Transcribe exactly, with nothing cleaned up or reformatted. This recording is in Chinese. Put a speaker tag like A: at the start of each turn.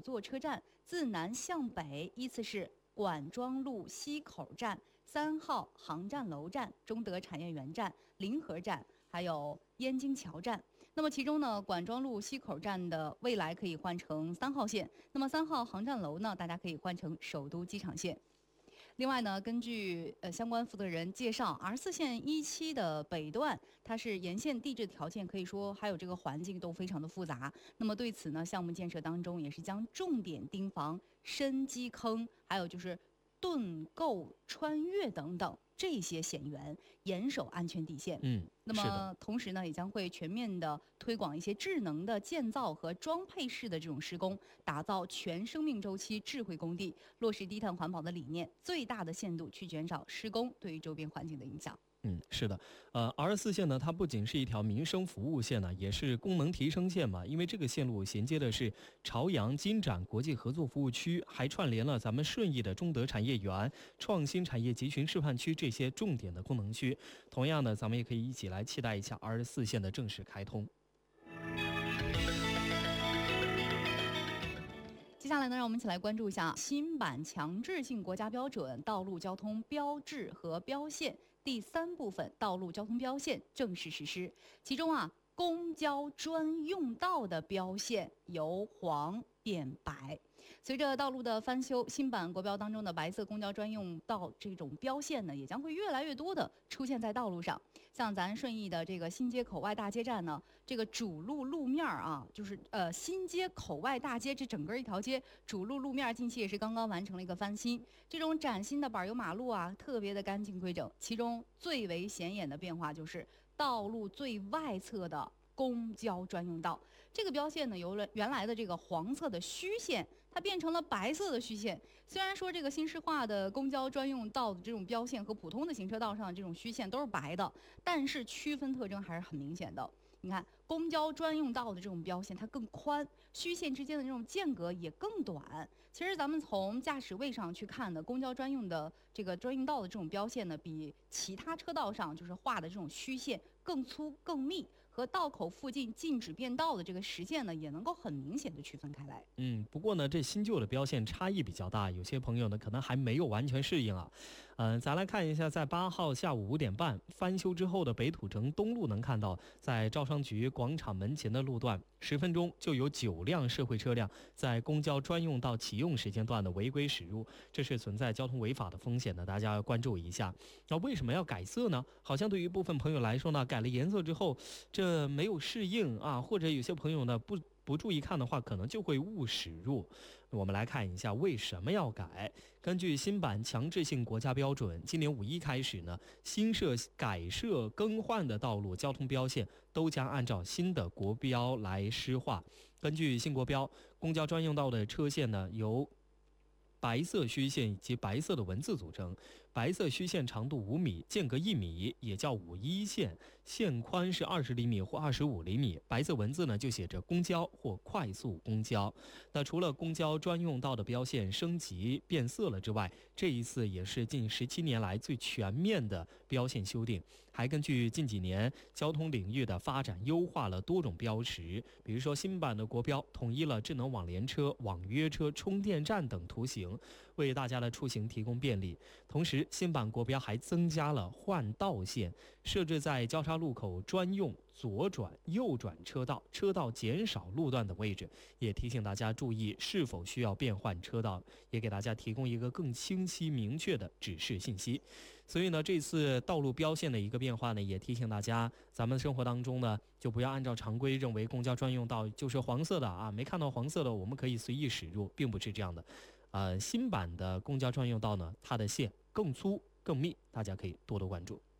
A: 座车站，自南向北依次是管庄路西口站、三号航站楼站、中德产业园站、临河站，还有燕京桥站。那么其中呢，管庄路西口站的未来可以换成三号线，那么三号航站楼呢，大家可以换成首都机场线。另外呢，根据呃相关负责人介绍 ，R 四线一期的北段，它是沿线地质条件可以说还有这个环境都非常的复杂。那么对此呢，项目建设当中也是将重点盯防深基坑，还有就是盾构穿越等等这些险源，严守安全底线。
B: 嗯，
A: 那么同时呢，也将会全面的推广一些智能的建造和装配式的这种施工，打造全生命周期智慧工地，落实低碳环保的理念，最大的限度去减少施工对于周边环境的影响。
B: 嗯，是的，呃 ，R 四线呢，它不仅是一条民生服务线呢，也是功能提升线嘛。因为这个线路衔接的是朝阳金展国际合作服务区，还串联了咱们顺义的中德产业园、创新产业集群示范区这些重点的功能区。同样呢，咱们也可以一起来期待一下 R 四线的正式开通。
A: 接下来呢，让我们一起来关注一下新版强制性国家标准《道路交通标志和标线》第三部分道路交通标线正式实施。其中啊，公交专用道的标线由黄变白。随着道路的翻修，新版国标当中的白色公交专用道这种标线呢，也将会越来越多的出现在道路上。像咱顺义的这个新街口外大街站呢，这个主路路面啊，就是呃新街口外大街这整个一条街主路路面近期也是刚刚完成了一个翻新，这种崭新的柏油马路啊，特别的干净规整。其中最为显眼的变化就是道路最外侧的公交专用道，这个标线呢，由了原来的这个黄色的虚线，它变成了白色的虚线。虽然说这个新式化的公交专用道的这种标线和普通的行车道上的这种虚线都是白的，但是区分特征还是很明显的。你看，公交专用道的这种标线它更宽，虚线之间的这种间隔也更短。其实咱们从驾驶位上去看的，公交专用的这个专用道的这种标线呢，比其他车道上就是画的这种虚线更粗更密，和道口附近禁止变道的这个实线呢，也能够很明显的区分开来。
B: 嗯，不过呢，这新旧的标线差异比较大，有些朋友呢可能还没有完全适应啊。嗯、呃，咱来看一下，在八号下午五点半翻修之后的北土城东路，能看到在招商局广场门前的路段，十分钟就有九辆社会车辆在公交专用道启用时间段的违规驶入，这是存在交通违法的风险的，大家要关注一下。那为什么要改色呢？好像对于部分朋友来说呢，改了颜色之后，这没有适应啊，或者有些朋友呢不不注意看的话，可能就会误驶入。我们来看一下为什么要改。根据新版强制性国家标准，今年五一开始呢，新设改设更换的道路交通标线都将按照新的国标来施划。根据新国标，公交专用道的车线呢由白色虚线以及白色的文字组成，白色虚线长度五米，间隔一米，也叫五一线，线宽是二十厘米或二十五厘米。白色文字呢就写着公交或快速公交。那除了公交专用道的标线升级变色了之外，这一次也是近十七年来最全面的标线修订，还根据近几年交通领域的发展优化了多种标识，比如说新版的国标统一了智能网联车、网约车、充电站等图形，为大家的出行提供便利。同时，新版国标还增加了换道线，设置在交叉路口专用左转、右转车道、车道减少路段的位置，也提醒大家注意是否需要变换车道，也给大家提供一个更清晰明确的指示信息。所以呢，这次道路标线的一个变化呢，也提醒大家，咱们生活当中呢，就不要按照常规认为公交专用道就是黄色的啊，没看到黄色的我们可以随意驶入，并不是这样的。呃，新版的公交专用道呢，它的线更粗更密，大家可以多多关注。